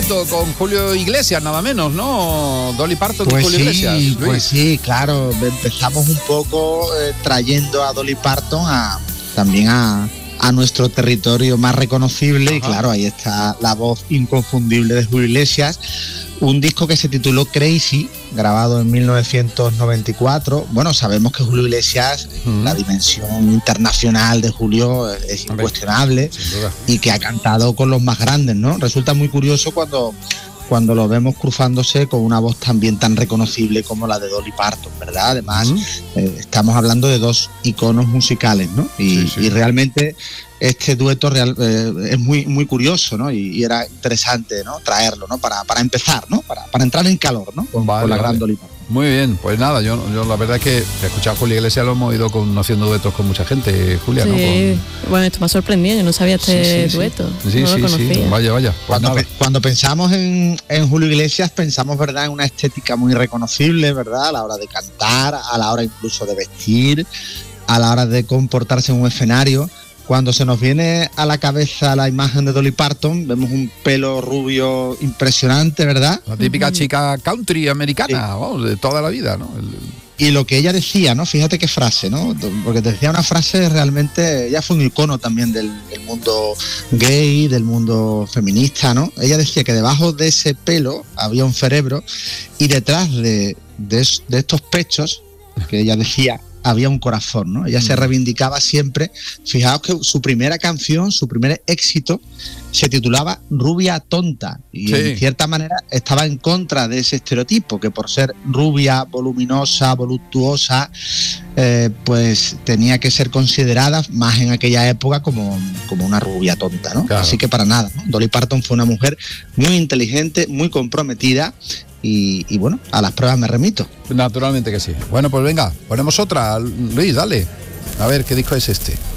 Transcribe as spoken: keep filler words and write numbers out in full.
dueto con Julio Iglesias, nada menos, ¿no? Dolly Parton pues y Julio sí, Iglesias. Luis. Pues sí, claro, empezamos un poco eh, trayendo a Dolly Parton a, también a, a nuestro territorio más reconocible. Ajá. Y claro, ahí está la voz inconfundible de Julio Iglesias. Un disco que se tituló Crazy, grabado en mil novecientos noventa y cuatro. Bueno, sabemos que Julio Iglesias, uh-huh. la dimensión internacional de Julio es incuestionable y que ha cantado con los más grandes, ¿no? Resulta muy curioso cuando, cuando lo vemos cruzándose con una voz también tan reconocible como la de Dolly Parton, ¿verdad? Además, uh-huh. eh, estamos hablando de dos iconos musicales, ¿no? Y, sí, sí. y realmente este dueto real, eh, es muy muy curioso, ¿no? Y, y era interesante, ¿no? Traerlo, ¿no? Para, para empezar, ¿no? Para, para entrar en calor, ¿no? Con, vale, con la vale. gran Dolly Parton. Muy bien, pues nada, yo, yo la verdad es que escuchar a Julio Iglesias lo hemos ido con, haciendo duetos con mucha gente, Julia, sí. ¿no? Con... Bueno, esto me ha sorprendido, yo no sabía este sí, sí, dueto. Sí, no sí, lo conocía. sí, vaya, vaya. Pues cuando, pe- cuando pensamos en, en Julio Iglesias, pensamos, ¿verdad?, en una estética muy reconocible, ¿verdad? A la hora de cantar, a la hora incluso de vestir, a la hora de comportarse en un escenario. Cuando se nos viene a la cabeza la imagen de Dolly Parton, vemos un pelo rubio impresionante, ¿verdad? La típica uh-huh. chica country americana, sí. vamos, de toda la vida, ¿no? El... Y lo que ella decía, ¿no? Fíjate qué frase, ¿no? Porque decía una frase realmente, ella fue un icono también del, del mundo gay, del mundo feminista, ¿no? Ella decía que debajo de ese pelo había un cerebro y detrás de, de, de estos pechos, que ella decía, había un corazón, ¿no? Ella mm. se reivindicaba siempre. Fijaos que su primera canción, su primer éxito, se titulaba Rubia Tonta y sí. en cierta manera estaba en contra de ese estereotipo, que por ser rubia, voluminosa, voluptuosa, eh, pues tenía que ser considerada más en aquella época como, como una rubia tonta, ¿no? Claro. Así que para nada, ¿no? Dolly Parton fue una mujer muy inteligente, muy comprometida. Y, y bueno, a las pruebas me remito. Naturalmente que sí. Bueno, pues venga, ponemos otra. Luis, dale. A ver, ¿qué disco es este?